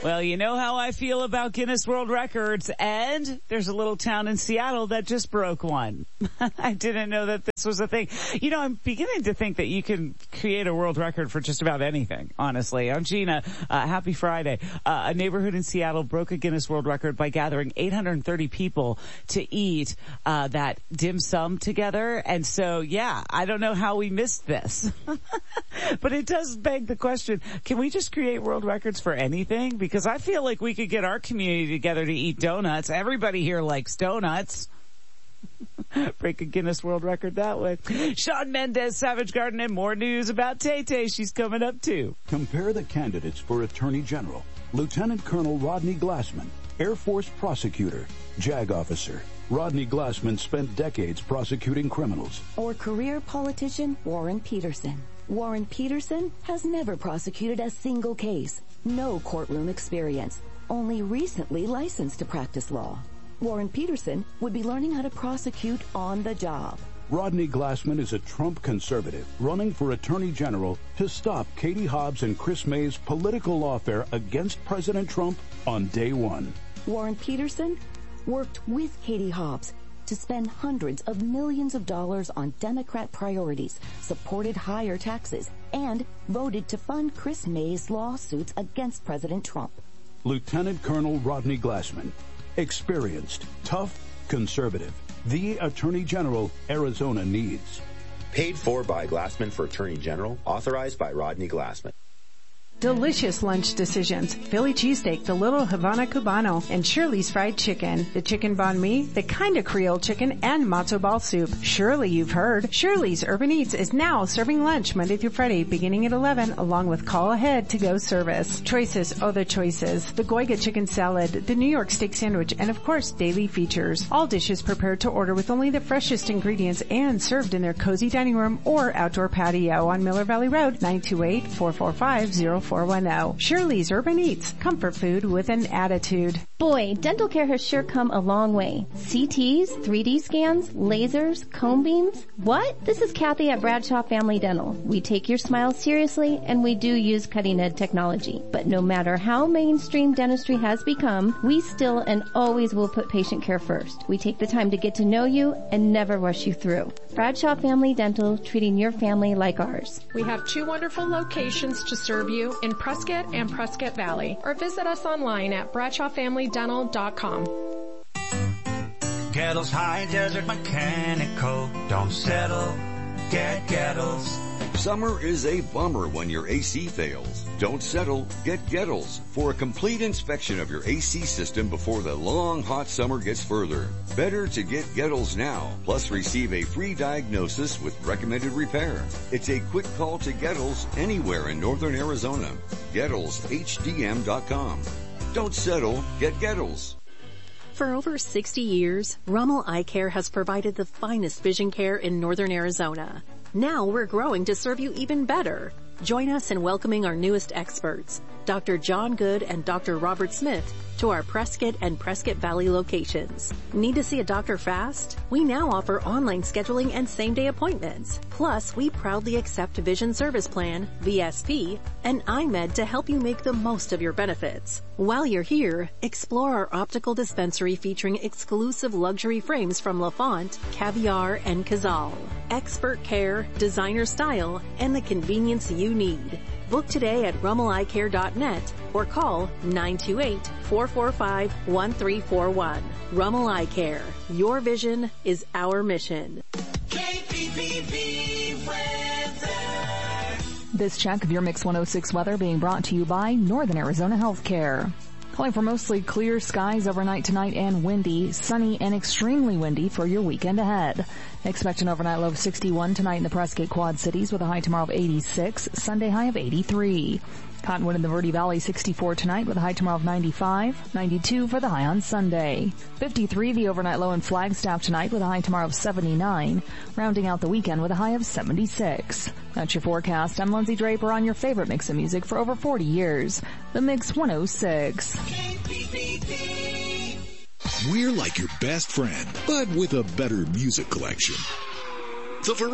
Well, you know how I feel about Guinness World Records, and there's a little town in Seattle that just broke one. I didn't know that this was a thing. You know, I'm beginning to think that you can create a world record for just about anything, honestly. I'm Gina. Happy Friday. A neighborhood in Seattle broke a Guinness World Record by gathering 830 people to eat that dim sum together. And so, yeah, I don't know how we missed this. But it does beg the question, can we just create world records for anything? Because I feel like we could get our community together to eat donuts. Everybody here likes donuts. Break a Guinness World Record that way. Shawn Mendes, Savage Garden, and more news about Tay-Tay. She's coming up too. Compare the candidates for Attorney General. Lieutenant Colonel Rodney Glassman, Air Force prosecutor, JAG officer. Rodney Glassman spent decades prosecuting criminals. Or career politician Warren Peterson. Warren Peterson has never prosecuted a single case. No courtroom experience. Only recently licensed to practice law. Warren Peterson would be learning how to prosecute on the job. Rodney Glassman is a Trump conservative running for Attorney General to stop Katie Hobbs and Chris May's political lawfare against President Trump on day one. Warren Peterson worked with Katie Hobbs to spend hundreds of millions of dollars on Democrat priorities, supported higher taxes, and voted to fund Chris May's lawsuits against President Trump. Lieutenant Colonel Rodney Glassman. Experienced, tough, conservative. The Attorney General Arizona needs. Paid for by Glassman for Attorney General. Authorized by Rodney Glassman. Delicious lunch decisions. Philly cheesesteak, the Little Havana Cubano, and Shirley's Fried Chicken, the Chicken Banh Mi, the Kinda Creole Chicken, and matzo ball soup. Surely you've heard. Shirley's Urban Eats is now serving lunch Monday through Friday beginning at 11 along with call ahead to go service. Choices, oh the choices. The Goiga Chicken Salad, the New York Steak Sandwich, and of course daily features. All dishes prepared to order with only the freshest ingredients and served in their cozy dining room or outdoor patio on Miller Valley Road, 928-445-0410. Shirley's Urban Eats, comfort food with an attitude. Boy, dental care has sure come a long way. CTs, 3D scans, lasers, cone beams. What? This is Kathy at Bradshaw Family Dental. We take your smile seriously and we do use cutting-edge technology. But no matter how mainstream dentistry has become, we still and always will put patient care first. We take the time to get to know you and never rush you through. Bradshaw Family Dental, treating your family like ours. We have 2 wonderful locations to serve you in Prescott and Prescott Valley, or visit us online at bradshawfamilydental.com. Gettles High Desert Mechanical. Don't settle, get Gettles. Summer is a bummer when your AC fails. Don't settle, get Gettles for a complete inspection of your AC system before the long hot summer gets further. Better to get Gettles now, plus receive a free diagnosis with recommended repair. It's a quick call to Gettles anywhere in northern Arizona. GettlesHDM.com. Don't settle, get Gettles. For over 60 years, Rummel Eye Care has provided the finest vision care in northern Arizona. Now we're growing to serve you even better. Join us in welcoming our newest experts, Dr. John Good and Dr. Robert Smith, to our Prescott and Prescott Valley locations. Need to see a doctor fast? We now offer online scheduling and same-day appointments. Plus, we proudly accept Vision Service Plan, VSP, and iMed to help you make the most of your benefits. While you're here, explore our optical dispensary featuring exclusive luxury frames from LaFont, Caviar, and Cazal. Expert care, designer style, and the convenience you need. Book today at rummeleyecare.net or call 928-445-1341. Rummel Eye Care. Your vision is our mission. KPPV weather. This check of your Mix 106 weather being brought to you by Northern Arizona Healthcare. Calling for mostly clear skies overnight tonight and windy, sunny and extremely windy for your weekend ahead. Expect an overnight low of 61 tonight in the Prescott Quad Cities with a high tomorrow of 86, Sunday high of 83. Cottonwood in the Verde Valley 64 tonight with a high tomorrow of 95, 92 for the high on Sunday. 53 the overnight low in Flagstaff tonight with a high tomorrow of 79, rounding out the weekend with a high of 76. That's your forecast. I'm Lindsay Draper on your favorite mix of music for over 40 years. The Mix 106. We're like your best friend, but with a better music collection. The